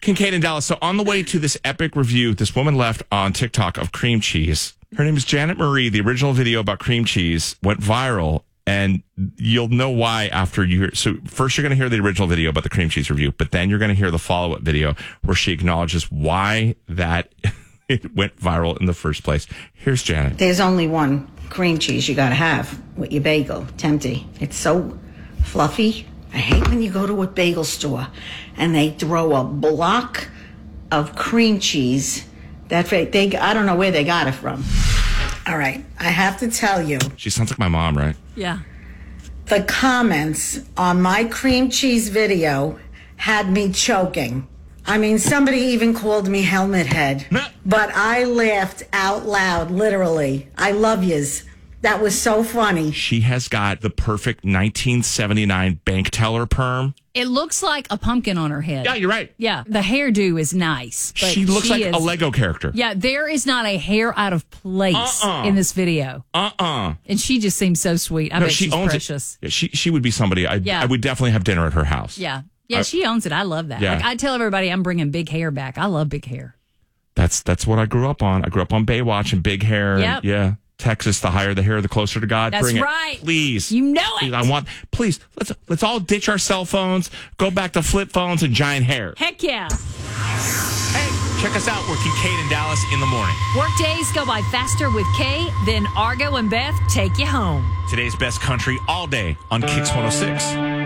Kincaid and Dallas. So on the way to this epic review, this woman left on TikTok of cream cheese. Her name is Janet Marie. The original video about cream cheese went viral, and you'll know why after you hear. So first you're going to hear the original video about the cream cheese review, but then you're going to hear the follow-up video where she acknowledges why that it went viral in the first place. Here's Janet. There's only one cream cheese you got to have with your bagel, Tempty. It's so fluffy. I hate when you go to a bagel store and they throw a block of cream cheese that I don't know where they got it from. All right, I have to tell you. She sounds like my mom, right? Yeah. The comments on my cream cheese video had me choking. I mean, somebody even called me helmet head. But I laughed out loud, literally. I love yous. That was so funny. She has got the perfect 1979 bank teller perm. It looks like a pumpkin on her head. Yeah, you're right. Yeah, the hairdo is nice. But She looks like a Lego character. Yeah, there is not a hair out of place in this video. And she just seems so sweet. I bet she's precious. It. She would be somebody. I would definitely have dinner at her house. Yeah. Yeah, she owns it. I love that. Yeah. Like, I tell everybody I'm bringing big hair back. I love big hair. That's what I grew up on. I grew up on Baywatch and big hair. Yep. Yeah. Texas, the higher the hair, the closer to God. That's Bring right. It. Please. You know it. Please, let's all ditch our cell phones, go back to flip phones and giant hair. Heck yeah. Hey, check us out. We're Kincaid and Dallas in the morning. Work days go by faster with Kay, then Argo and Beth take you home. Today's best country all day on Kicks 106.